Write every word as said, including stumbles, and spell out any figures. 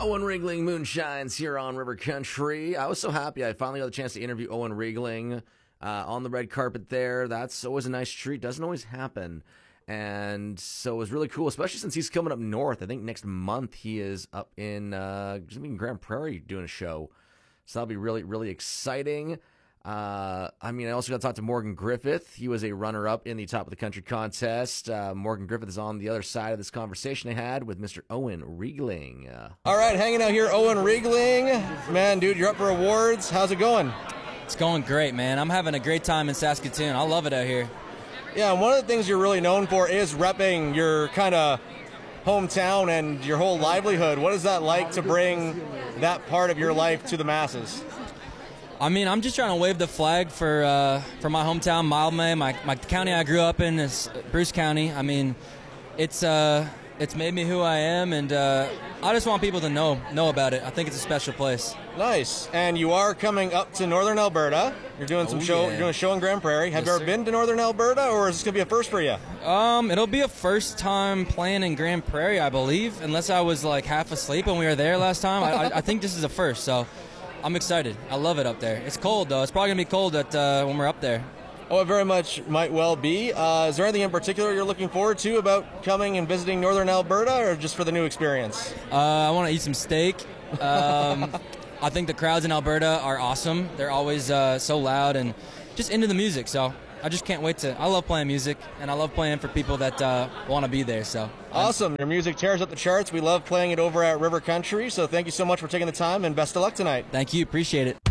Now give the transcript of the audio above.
Owen Riegling moonshines here on River Country. I was so happy I finally got the chance to interview Owen Riegling uh, on the red carpet there. That's always a nice treat. Doesn't always happen. And so it was really cool, especially since he's coming up north. I think next month he is up in, uh, in Grand Prairie doing a show. So that'll be really, really exciting. Uh, I mean, I also got to talk to Morgan Griffith. He was a runner-up in the Top of the Country contest. Uh, Morgan Griffith is on the other side of this conversation I had with Mister Owen Riegling. Uh, All right, hanging out here, Owen Riegling. Man, dude, you're up for awards. How's it going? It's going great, man. I'm having a great time in Saskatoon. I love it out here. Yeah, and one of the things you're really known for is repping your kind of hometown and your whole livelihood. What is that like to bring that part of your life to the masses? I mean, I'm just trying to wave the flag for uh, for my hometown, Mildmay. My my county I grew up in is Bruce County. I mean, it's uh, it's made me who I am, and uh, I just want people to know know about it. I think it's a special place. Nice. And you are coming up to Northern Alberta. You're doing some Oh, show. yeah. You're doing a show in Grand Prairie. Have Yes, you ever sir. been to Northern Alberta, or is this gonna be a first for you? Um, it'll be a first time playing in Grand Prairie, I believe, unless I was like half asleep when we were there last time. I, I, I think this is a first, so I'm excited. I love it up there. It's cold though. It's probably gonna be cold at uh, when we're up there. Oh, it very much might well be. Uh, is there anything in particular you're looking forward to about coming and visiting Northern Alberta, or just for the new experience? Uh, I want to eat some steak. Um, I think the crowds in Alberta are awesome. They're always uh, so loud and just into the music. So I just can't wait to. I love playing music, and I love playing for people that uh, want to be there. So Awesome. Your music tears up the charts. We love playing it over at River Country. So thank you so much for taking the time, and best of luck tonight. thank you. Appreciate it.